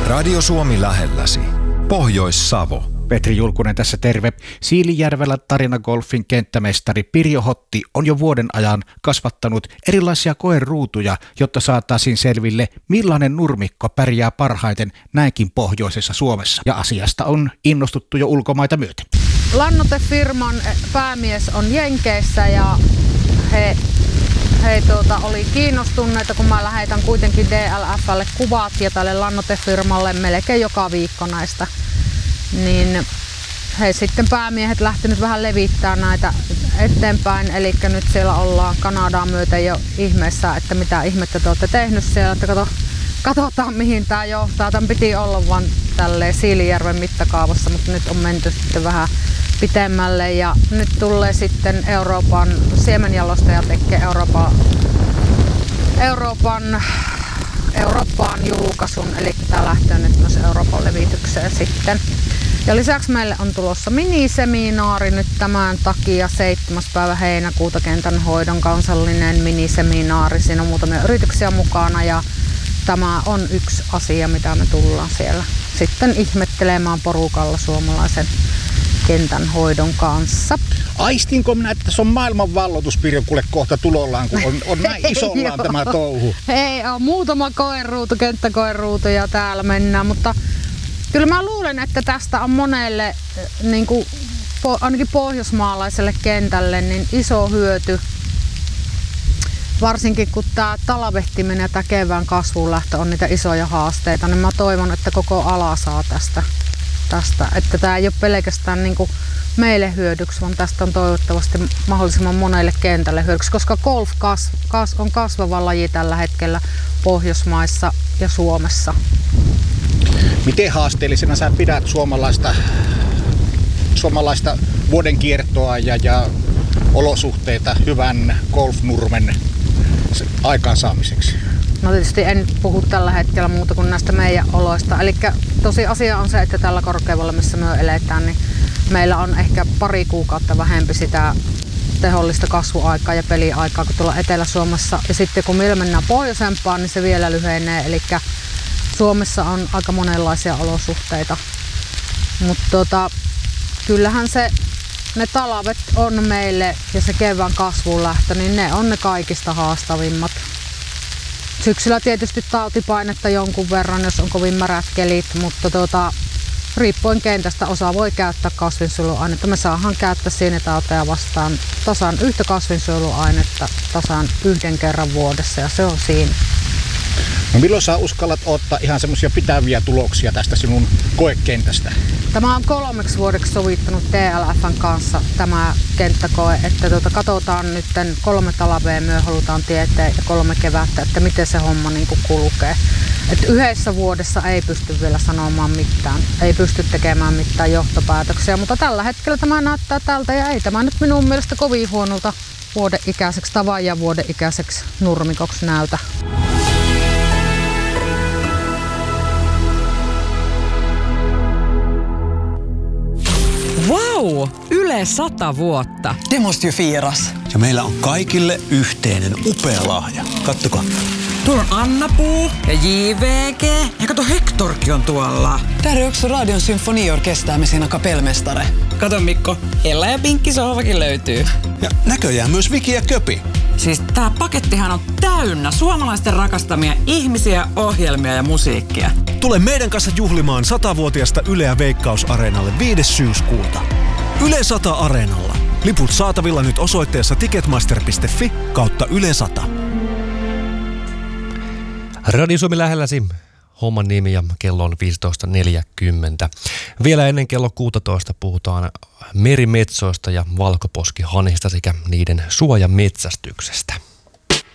Radio Suomi lähelläsi. Pohjois-Savo. Petri Julkunen tässä terve. Siilijärvellä Tarinagolfin kenttämestari Pirjo Hotti on jo vuoden ajan kasvattanut erilaisia koeruutuja, jotta saataisiin selville, millainen nurmikko pärjää parhaiten näinkin pohjoisessa Suomessa. Ja asiasta on innostuttu jo ulkomaita myöten. Lannoitefirman päämies on Jenkeissä ja he oli kiinnostuneita, kun mä lähetän kuitenkin DLF:lle kuvat ja tälle lannoitefirmalle melkein joka viikko näistä. Niin he sitten päämiehet lähtenyt vähän levittämään näitä eteenpäin, eli nyt siellä ollaan Kanadaan myöten jo ihmeessä, että mitä ihmettä te olette tehnyt siellä, että katsotaan mihin tää johtaa. Tämän piti olla vaan tälleen Siilijärven mittakaavassa, mutta nyt on menty sitten vähän pitemmälle ja nyt tulee sitten Euroopan siemenjalostaja tekee Eurooppaan julkaisun, eli tää lähtee nyt myös Euroopan levitykseen sitten. Ja lisäksi meille on tulossa miniseminaari nyt tämän takia 7. päivä heinäkuuta kentän hoidon kansallinen miniseminaari. Siinä on muutamia yrityksiä mukana ja tämä on yksi asia, mitä me tullaan siellä sitten ihmettelemään porukalla suomalaisen kentän hoidon kanssa. Aistinko minä, että tässä on maailman valloitus, Pirjo, kuule kohta tulollaan, kun on näin isollaan tämä touhu? Ei ole, muutama koeruutu, kenttäkoeruutu ja täällä mennään, mutta kyllä mä luulen, että tästä on monelle, niin kuin, ainakin pohjoismaalaiselle kentälle, niin iso hyöty. Varsinkin kun tämä talvehtiminen ja tämä kevään kasvuun lähtö on niitä isoja haasteita, niin mä toivon, että koko ala saa tästä. Että tämä ei ole pelkästään niin kuin meille hyödyksi, vaan tästä on toivottavasti mahdollisimman monelle kentälle hyödyksi, koska golf on kasvava laji tällä hetkellä Pohjoismaissa ja Suomessa. Miten haasteellisena sä pidät suomalaista vuodenkiertoa ja olosuhteita hyvän golfnurmen aikaansaamiseksi? No tietysti en puhu tällä hetkellä muuta kuin näistä meidän oloista. Eli tosiasia on se, että tällä korkeudella, missä me eletään, niin meillä on ehkä pari kuukautta vähempi sitä tehollista kasvuaikaa ja peliaikaa kuin tuolla Etelä-Suomessa. Ja sitten kun meillä mennään pohjoisempaan, niin se vielä lyhenee. Eli Suomessa on aika monenlaisia olosuhteita. Mutta kyllähän ne talvet on meille ja se kevään kasvuun lähtö, niin ne on ne kaikista haastavimmat. Syksyllä tietysti tautipainetta jonkun verran, jos on kovin märät kelit, mutta riippuen kentästä osa voi käyttää kasvinsuojeluainetta. Me saadaan käyttää sienitauteja vastaan tasan yhtä kasvinsuojeluainetta tasan 1 kerran vuodessa ja se on siinä. No milloin sä uskallat ottaa ihan semmoisia pitäviä tuloksia tästä sinun koekentästä? Tämä on 3 vuodeksi sovittanut DLF:n kanssa tämä kenttäkoe, että katsotaan nyt 3 talvea me halutaan tietää ja 3 kevättä, että miten se homma niin kuin kulkee. Että yhdessä vuodessa ei pysty vielä sanomaan mitään, ei pysty tekemään mitään johtopäätöksiä, mutta tällä hetkellä tämä näyttää tältä ja ei tämä nyt minun mielestä kovin huonolta vuodeikäiseksi tai vajaan vuodeikäiseksi nurmikoksi näytä. Vau! Yle 100 vuotta. Det måste ju firas. Ja meillä on kaikille yhteinen upea lahja. Kattokaa. Tuolla on Anna-Puu ja JVG. Ja kato, Hektorkin on tuolla. Där är också Radion symfoniorkester med sina kapellmästare. Kato Mikko, Ella ja Pinkki sohvakin löytyy. Ja näköjään myös Viki ja Köpi. Siis tää pakettihan on täynnä suomalaisten rakastamia ihmisiä, ohjelmia ja musiikkia. Tule meidän kanssa juhlimaan 100-vuotiasta Yleä Veikkaus-areenalle 5. syyskuuta. Yle 100 Areenalla. Liput saatavilla nyt osoitteessa ticketmaster.fi/Yle 100. Radio Suomi lähelläsi. Homman nimi ja kello on 15.40. Vielä ennen kello 16 puhutaan merimetsoista ja valkoposkihanhista sekä niiden suojametsästyksestä.